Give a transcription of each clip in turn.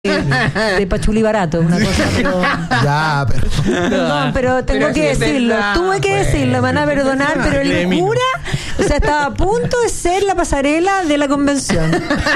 de pachuli barato, una cosa, pero... Ya, pero... Perdón, pero tengo que decirlo. Tuve que decirlo, me van a perdonar, pero el cura, o sea, estaba a punto de ser la pasarela de la convención.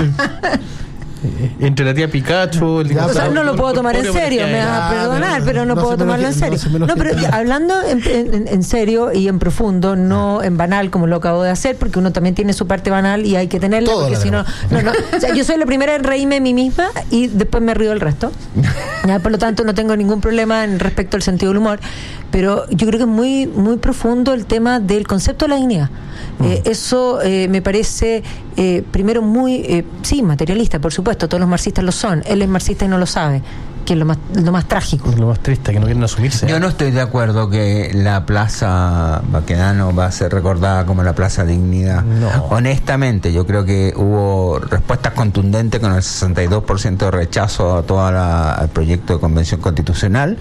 Entre la tía Pikachu, el o sea, no lo puedo tomar en serio, me vas a perdonar, pero no puedo tomarlo en serio. No, pero hablando en serio y en profundo, no en banal como lo acabo de hacer, porque uno también tiene su parte banal y hay que tenerla, porque si no, o sea, yo soy la primera en reírme de mí misma y después me río del resto. Ya, por lo tanto, no tengo ningún problema en respecto al sentido del humor, pero yo creo que es muy, muy profundo el tema del concepto de la dignidad. Eso me parece primero muy sí, materialista, por supuesto, todos los marxistas lo son. Él es marxista y no lo sabe, que es lo más trágico, lo más triste, que no quieren asumirse. Yo no estoy de acuerdo que la Plaza Baquedano va a ser recordada como la Plaza Dignidad. No. Honestamente, yo creo que hubo respuestas contundentes con el 62% de rechazo a todo el proyecto de convención constitucional.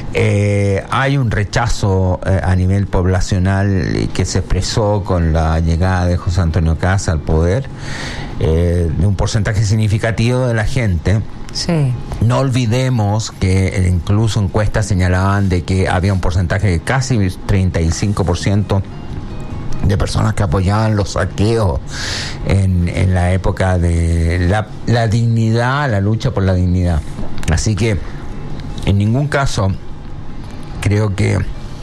Hay un rechazo a nivel poblacional que se expresó con la llegada de José Antonio Kast al poder, de un porcentaje significativo de la gente. Sí. No olvidemos que incluso encuestas señalaban de que había un porcentaje de casi 35% de personas que apoyaban los saqueos en la época de la dignidad, la lucha por la dignidad. Así que en ningún caso creo que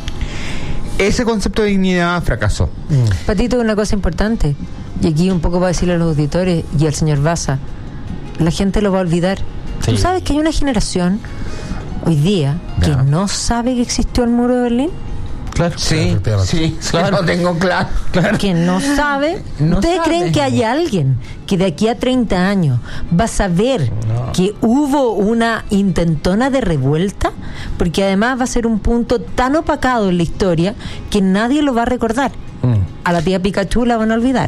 ese concepto de dignidad fracasó. Patito, una cosa importante, y aquí un poco para decirle a los auditores y al señor Baza, la gente lo va a olvidar. Sí. ¿Tú sabes que hay una generación hoy día que no sabe que existió el muro de Berlín? Claro. Sí, claro, lo tengo claro. Que no sabe. No ¿Ustedes sabe. creen que hay alguien que de aquí a 30 años va a saber que hubo una intentona de revuelta? Porque además va a ser un punto tan opacado en la historia que nadie lo va a recordar. A la tía Pikachu la van a olvidar.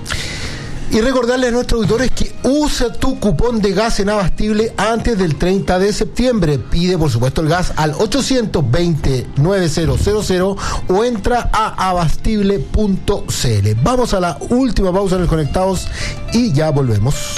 Y recordarles a nuestros auditores que usa tu cupón de gas en Abastible antes del 30 de septiembre. Pide, por supuesto, el gas al 820-9000 o entra a abastible.cl. Vamos a la última pausa en el Conectados y ya volvemos.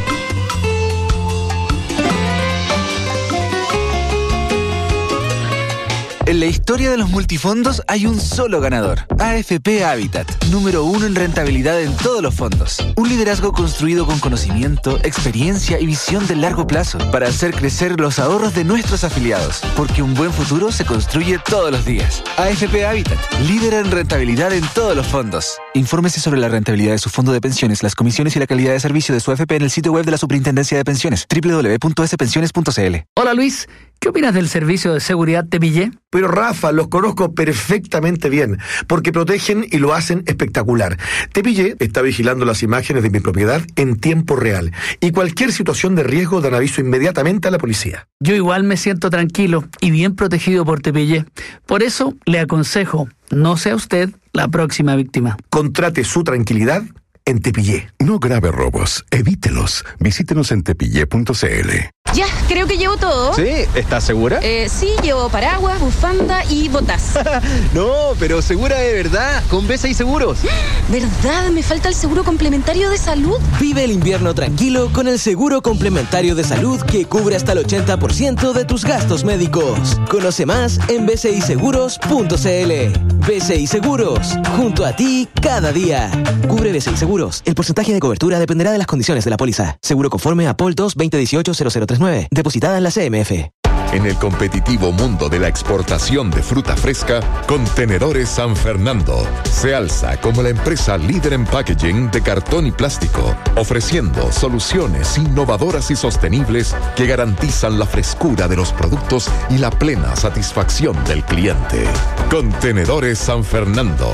En la historia de los multifondos hay un solo ganador, AFP Habitat, número 1 en rentabilidad en todos los fondos. Un liderazgo construido con conocimiento, experiencia y visión de largo plazo para hacer crecer los ahorros de nuestros afiliados, porque un buen futuro se construye todos los días. AFP Habitat, líder en rentabilidad en todos los fondos. Infórmese sobre la rentabilidad de su fondo de pensiones, las comisiones y la calidad de servicio de su AFP en el sitio web de la Superintendencia de Pensiones, www.spensiones.cl. Hola Luis, ¿qué opinas del servicio de seguridad Tepillé? Pero Rafa, los conozco perfectamente bien, porque protegen y lo hacen espectacular. Tepillé está vigilando las imágenes de mi propiedad en tiempo real, y cualquier situación de riesgo dan aviso inmediatamente a la policía. Yo igual me siento tranquilo y bien protegido por Tepillé. Por eso le aconsejo, no sea usted la próxima víctima. Contrate su tranquilidad en Tepillé. No grave robos, evítelos. Visítenos en tepillé.cl. Ya, creo que llevo todo. ¿Sí? ¿Estás segura? Sí, llevo paraguas, bufanda y botas. No, pero segura de verdad, con BCI Seguros. ¿Verdad? Me falta el seguro complementario de salud. Vive el invierno tranquilo con el seguro complementario de salud que cubre hasta el 80% de tus gastos médicos. Conoce más en bciseguros.cl. BCI Seguros, junto a ti cada día. Cubre BCI Seguros. El porcentaje de cobertura dependerá de las condiciones de la póliza. Seguro conforme a POL 2 2018-0039. Depositada en la CMF. En el competitivo mundo de la exportación de fruta fresca, Contenedores San Fernando se alza como la empresa líder en packaging de cartón y plástico, ofreciendo soluciones innovadoras y sostenibles que garantizan la frescura de los productos y la plena satisfacción del cliente. Contenedores San Fernando,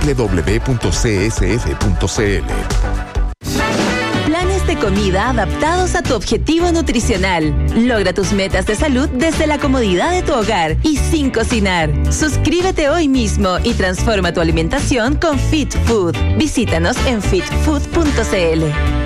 www.csf.cl. Planes de comida adaptados a tu objetivo nutricional. Logra tus metas de salud desde la comodidad de tu hogar y sin cocinar. Suscríbete hoy mismo y transforma tu alimentación con Fit Food. Visítanos en fitfood.cl.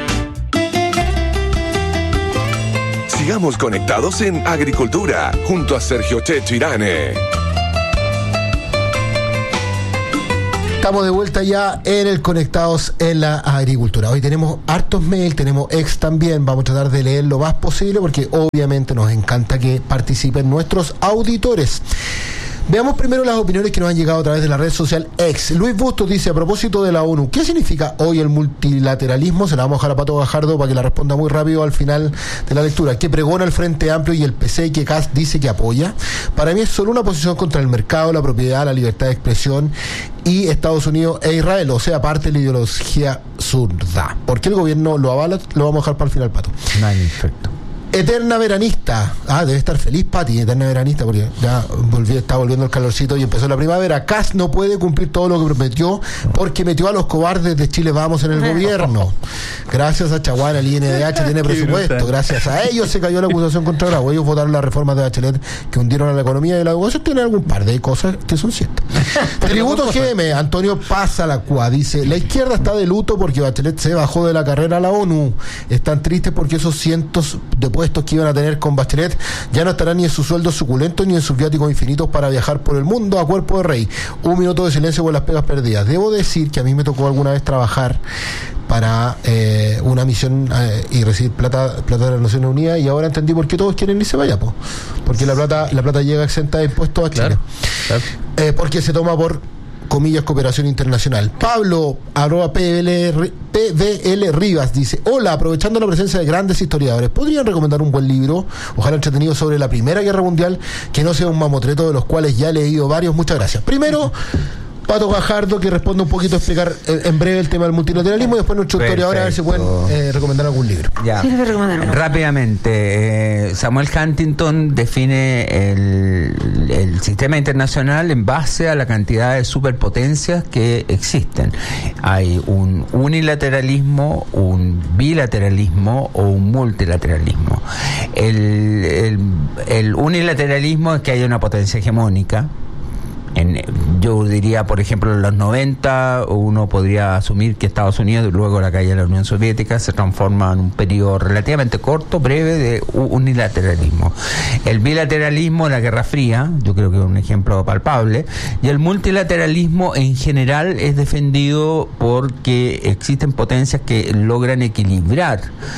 Sigamos conectados en Agricultura, junto a Sergio Checho Irane. Estamos de vuelta ya en el Conectados en la Agricultura. Hoy tenemos hartos mail, tenemos ex también. Vamos a tratar de leer lo más posible porque obviamente nos encanta que participen nuestros auditores. Veamos primero las opiniones que nos han llegado a través de la red social X. Luis Bustos dice, a propósito de la ONU, ¿qué significa hoy el multilateralismo? Se la vamos a dejar a Pato Gajardo para que la responda muy rápido al final de la lectura. ¿Qué pregona el Frente Amplio y el PC y que Kast dice que apoya? Para mí es solo una posición contra el mercado, la propiedad, la libertad de expresión y Estados Unidos e Israel, o sea, parte de la ideología zurda. ¿Por qué el gobierno lo avala? Lo vamos a dejar para el final, Pato. Perfecto. Eterna veranista. Debe estar feliz Pati, eterna veranista, porque ya está volviendo el calorcito y empezó la primavera. Kast no puede cumplir todo lo que prometió porque metió a los cobardes de Chile Vamos en el gobierno. Gracias a Chaguán, el INDH tiene presupuesto. Gracias a ellos se cayó la acusación contra Grau. Ellos votaron las reformas de Bachelet que hundieron a la economía y la educación. Tienen algún par de cosas que son ciertas. Tributo GM, Antonio Pasalacua dice, la izquierda está de luto porque Bachelet se bajó de la carrera a la ONU. Están tristes porque esos cientos de puestos que iban a tener con Bachelet ya no estarán ni en sus sueldos suculentos ni en sus viáticos infinitos para viajar por el mundo a cuerpo de rey. Un minuto de silencio por las pegas perdidas. Debo decir que a mí me tocó alguna vez trabajar para una misión y recibir plata de las Naciones Unidas y ahora entendí por qué todos quieren irse para allá, porque la plata llega exenta de impuestos a Chile. Claro. Porque se toma por comillas cooperación internacional. Pablo @PBL Rivas dice, hola, aprovechando la presencia de grandes historiadores, ¿podrían recomendar un buen libro, ojalá entretenido, sobre la Primera Guerra Mundial, que no sea un mamotreto de los cuales ya he leído varios? Muchas gracias. Primero Pato Gajardo, que responde un poquito a explicar en breve el tema del multilateralismo, y después nuestro historiador a ver si pueden recomendar algún libro. Ya. Rápidamente, Samuel Huntington define el sistema internacional en base a la cantidad de superpotencias que existen. Hay un unilateralismo, un bilateralismo o un multilateralismo. El unilateralismo es que haya una potencia hegemónica. Yo diría, por ejemplo, en los 90 uno podría asumir que Estados Unidos, luego la caída de la Unión Soviética, se transforma en un periodo relativamente corto, breve, de unilateralismo. El bilateralismo, la Guerra Fría, yo creo que es un ejemplo palpable, y el multilateralismo en general es defendido porque existen potencias que logran equilibrar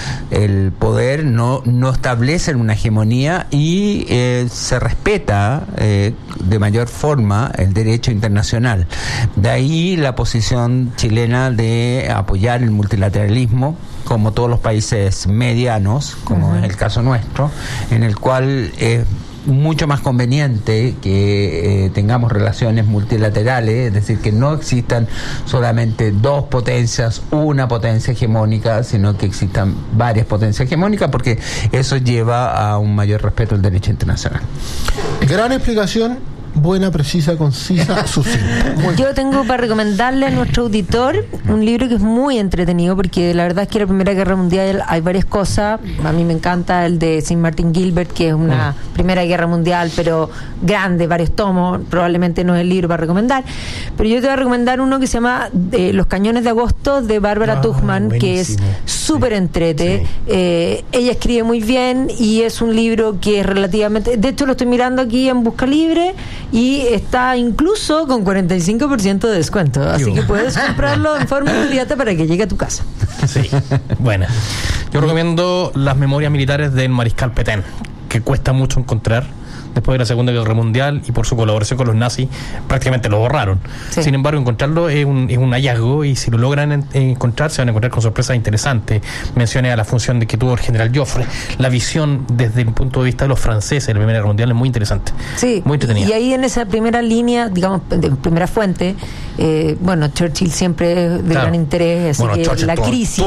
el poder, no establecen una hegemonía y se respeta de mayor forma el derecho internacional. De ahí la posición chilena de apoyar el multilateralismo, como todos los países medianos, como es el caso nuestro, en el cual es mucho más conveniente que tengamos relaciones multilaterales, es decir, que no existan solamente dos potencias, una potencia hegemónica, sino que existan varias potencias hegemónicas, porque eso lleva a un mayor respeto del derecho internacional. Gran explicación. Buena, precisa, concisa, sucinta. Yo tengo para recomendarle a nuestro auditor un libro que es muy entretenido, porque la verdad es que la Primera Guerra Mundial hay varias cosas. A mí me encanta el de St. Martin Gilbert, que es una Primera Guerra Mundial, pero grande, varios tomos. Probablemente no es el libro para recomendar, pero yo te voy a recomendar uno que se llama Los Cañones de Agosto, de Bárbara Tuchman, que es súper entrete. Ella escribe muy bien y es un libro que es relativamente, de hecho lo estoy mirando aquí en Busca Libre y está incluso con 45% de descuento, así que puedes comprarlo en forma inmediata para que llegue a tu casa. Sí, bueno, yo recomiendo Las Memorias Militares del Mariscal Petén, que cuesta mucho encontrar. Después de la Segunda Guerra Mundial y por su colaboración con los nazis, prácticamente lo borraron. Sí. Sin embargo, encontrarlo es un hallazgo, y si lo logran encontrar, se van a encontrar con sorpresas interesantes. Mencioné a la función de que tuvo el general Joffre. La visión desde el punto de vista de los franceses de la Primera Guerra Mundial es muy interesante. Sí, muy entretenida. Y ahí en esa primera línea, digamos, de primera fuente, Churchill siempre es de gran interés, así que Churchill, la crisis,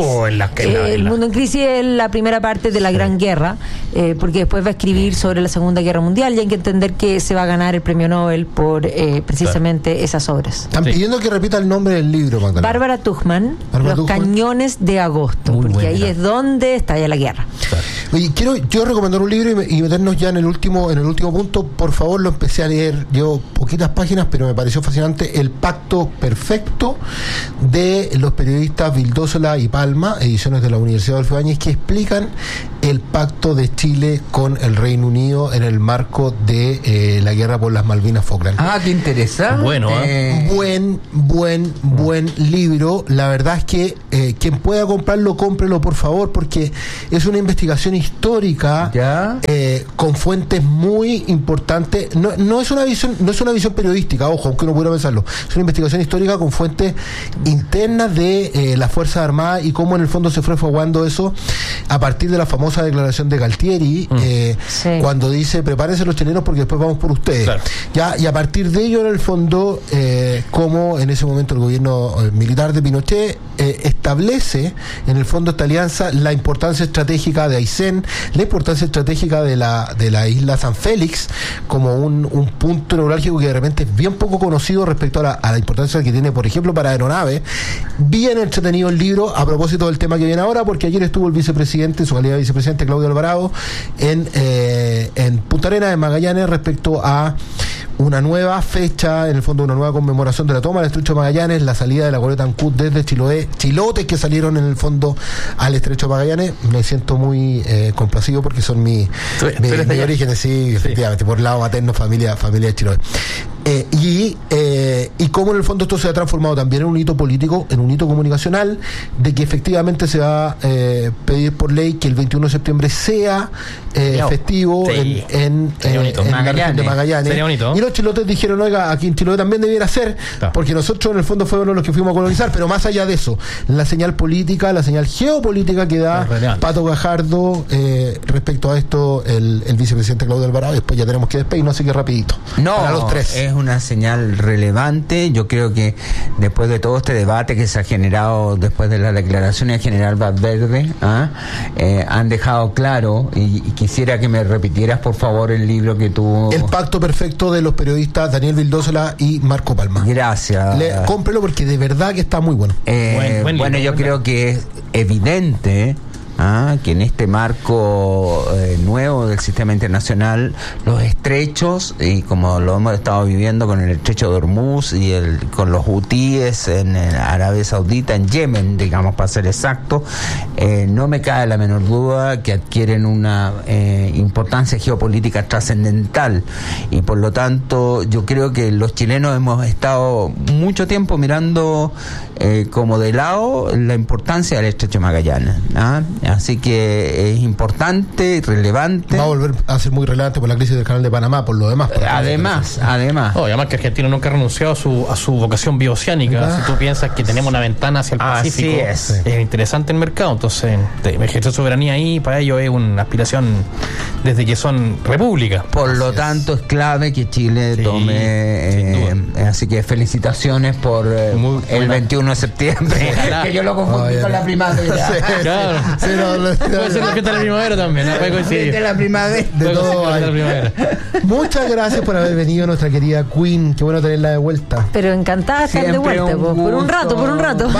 el mundo en crisis es la primera parte de la Gran Guerra, porque después va a escribir sobre la Segunda Guerra Mundial, y hay que entender que se va a ganar el premio Nobel por precisamente esas obras. Están pidiendo que repita el nombre del libro, Magdalena. Bárbara Tuchman, Los Cañones de Agosto, muy porque buena. Ahí es donde estalla la guerra. Oye, quiero yo recomendar un libro y meternos ya en el último punto. Por favor, lo empecé a leer yo poquitas páginas, pero me pareció fascinante. El Pacto Perfecto, de los periodistas Vildósola y Palma, ediciones de la Universidad Adolfo Ibáñez, que explican el pacto de Chile con el Reino Unido en el marco de la guerra por las Malvinas Falkland. Qué interesante. Bueno, buen libro. La verdad es que quien pueda comprarlo, cómprelo por favor, porque es una investigación histórica con fuentes muy importantes. No es una visión periodística, ojo, aunque uno pudiera pensarlo. Es una investigación histórica con fuentes internas de las Fuerzas Armadas y cómo en el fondo se fue fraguando eso a partir de la famosa declaración de Galtieri, cuando dice: prepárense los chilenos porque después vamos por ustedes. Claro. Y a partir de ello, en el fondo, como en ese momento el gobierno militar de Pinochet establece en el fondo esta alianza, la importancia estratégica de Aysén, la importancia estratégica de la isla San Félix como un punto neurálgico que de repente es bien poco conocido respecto a la importancia que tiene, por ejemplo, para aeronaves. Bien entretenido el libro a propósito del tema que viene ahora, porque ayer estuvo el vicepresidente, en su calidad de vicepresidente, Claudio Alvarado, en Punta Arenas, en Magallanes, respecto a una nueva fecha, en el fondo una nueva conmemoración de la toma del Estrecho de Magallanes, la salida de la goleta Ancud desde Chiloé, chilotes que salieron en el fondo al Estrecho de Magallanes. Me siento muy complacido porque son mis orígenes, sí, efectivamente, por lado materno, familia de Chiloé. Y cómo en el fondo esto se ha transformado también en un hito político, en un hito comunicacional, de que efectivamente se va a pedir por ley que el 21 de septiembre sea festivo en la región de Magallanes. Sería bonito. Y los chilotes dijeron: oiga, aquí en Chiloé también debiera ser, porque nosotros en el fondo fuimos los que fuimos a colonizar. Pero más allá de eso, la señal política, la señal geopolítica que da Pato Gajardo respecto a esto, el vicepresidente Claudio Alvarado. Después ya tenemos que despedirnos, así que rapidito. Para los tres. Es una señal relevante. Yo creo que después de todo este debate que se ha generado después de la declaración del general Valverde, han dejado claro, y quisiera que me repitieras por favor el libro que tú... El Pacto Perfecto, de los periodistas Daniel Vildósola y Marco Palma. Gracias. Cómprelo porque de verdad que está muy bueno. Yo creo que es evidente que en este marco nuevo del sistema internacional, los estrechos, y como lo hemos estado viviendo con el estrecho de Hormuz y con los hutíes en Arabia Saudita, en Yemen, digamos, para ser exacto, no me cabe la menor duda que adquieren una importancia geopolítica trascendental, y por lo tanto yo creo que los chilenos hemos estado mucho tiempo mirando como de lado la importancia del estrecho de Magallanes. Así que es importante, relevante. Va a volver a ser muy relevante por la crisis del Canal de Panamá, por lo demás. Además. Además que Argentina nunca ha renunciado a su vocación bioceánica. Si tú piensas que tenemos una ventana hacia el Pacífico, es interesante el mercado. Entonces, ejercer soberanía ahí, para ellos es una aspiración desde que son república. Por lo tanto, es clave que Chile tome. Así que felicitaciones por el 21 de septiembre. Que yo lo confundí con la primavera. Claro. Puede ser la fiesta de la primavera también. De la primavera. De todo hay. Muchas gracias por haber venido, nuestra querida Queen. Qué bueno tenerla de vuelta. Pero encantada de estar de vuelta, por un rato. ¿Va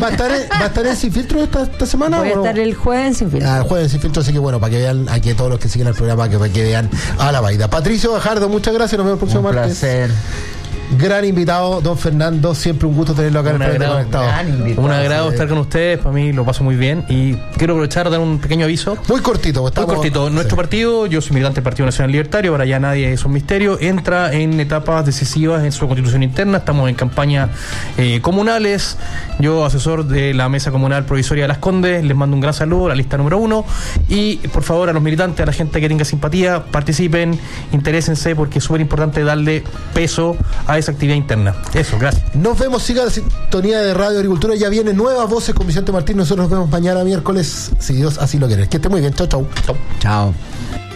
a estar en Sin Filtro esta semana? Voy a estar el jueves en Sin Filtro. El jueves en Sin Filtro, así que bueno, para que vean aquí todos los que siguen el programa, que vean a la vaina. Patricio Gajardo, muchas gracias. Nos vemos el próximo martes. Un placer. Gran invitado, don Fernando, siempre un gusto tenerlo acá en el Frente Conectado. Un agrado estar con ustedes, para mí lo paso muy bien, y quiero aprovechar de dar un pequeño aviso. Muy cortito. Nuestro partido, yo soy militante del Partido Nacional Libertario, para ya nadie es un misterio, entra en etapas decisivas en su constitución interna. Estamos en campañas comunales. Yo, asesor de la Mesa Comunal Provisoria de Las Condes, les mando un gran saludo a la lista número 1, y por favor a los militantes, a la gente que tenga simpatía, participen, interésense, porque es súper importante darle peso a esa actividad interna. Eso, gracias. Nos vemos, siga la sintonía de Radio Agricultura. Ya vienen nuevas voces con Vicente Martín. Nosotros nos vemos mañana miércoles, si Dios así lo quiere. Que esté muy bien. Chau. Chao.